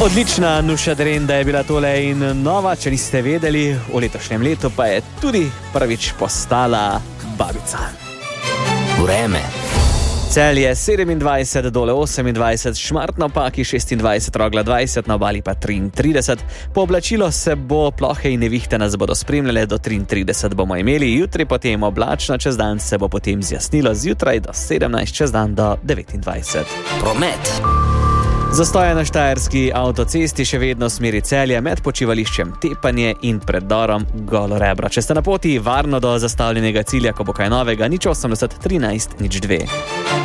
Odlična Nuša Drenda je bila tole in nova, če niste vedeli, v letošnjem letu pa je tudi prvič postala babica. Vreme. Celje 27, Dole 28, Šmartno Paki 26, Rogla 20, na Obali pa 33. Pooblačilo se bo, plohe in nevihte nas bodo spremljale, do 33 bomo imeli, jutri potem oblačno, čez dan se bo potem zjasnilo, zjutraj do 17, čez dan do 29. Promet. Zastoje na štajerski avtocesti še vedno v smeri Celje med počivališčem Tepanje in preddorom Golo Rebro. Če ste na poti, varno do zastavljenega cilja, ko bo kaj novega, 080 13 02.